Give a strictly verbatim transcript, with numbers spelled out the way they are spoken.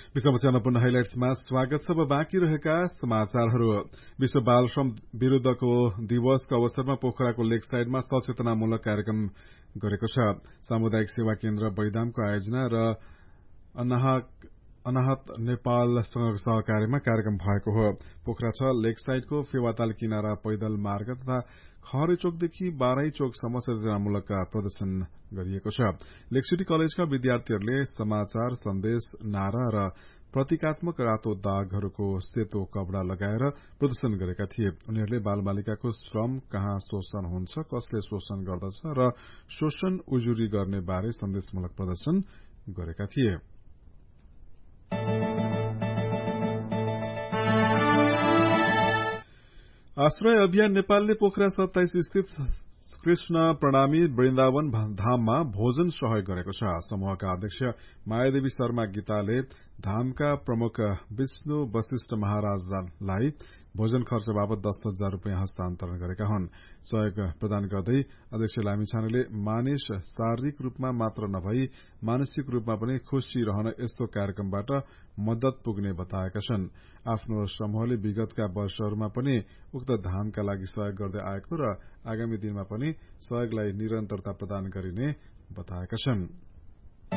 विश्व च्यानल हाइलाइट्समा स्वागत छ। बाँकी रहेका समाचारहरू। विश्व बाल श्रम विरूद्धको दिवसको अवसरमा पोखराको लेक साइडमा सचेतनामूलक कार्यक्रम गरेको छ। सामुदायिक सेवा केन्द्र बैदामको आयोजना र अनाहत नेपालसँग सहकार्यमा कार्यक्रम भएको हो। पोखरा छ लेक साइडको फेवाताल किनारा पैदल मार्ग तथा खहरे चोकदेखि बाराई चोकसम्म सचेतनामूलक प्रदर्शन गरिएको छ। लेक सिटी कलेजका विद्यार्थीहरूले समाचार सन्देश नारा र प्रतीकात्मक रातो दागहरूको सेतो कपड़ा लगाएर प्रदर्शन गरेका थिए। उनीहरूले बाल बालिकाको श्रम कहाँ शोषण हुन्छ, कसले शोषण गर्दछ र शोषण उजुरी गर्ने बारे सन्देशमूलक प्रदर्शन गरेका थिए। आश्रय अभियान नेपालले पोखरा सत्ताइस स्थित कृष्ण प्रणामी वृन्दावन धाममा भोजन सहयोग गरेको छ। समूहका अध्यक्ष मायादेवी शर्मा गीताले धामका प्रमुख विष्णु वशिष्ठ महाराजलाई भोजन खर्च बाबत दस हजार रूपियाँ हस्तान्तरण गरेका हुन्। सहयोग प्रदान गर्दै अध्यक्ष लामिछानेले मानिस शारीरिक रूपमा मात्र नभई मानसिक रूपमा पनि खुशी रहन यस्तो कार्यक्रमबाट मद्दत पुग्ने बताएका छन्। आफ्नो समूहले विगतका वर्षहरूमा पनि उक्त धामका लागि सहयोग गर्दै आएको र आगामी दिनमा पनि सहयोगलाई निरन्तरता प्रदान गरिने बताएका छन्।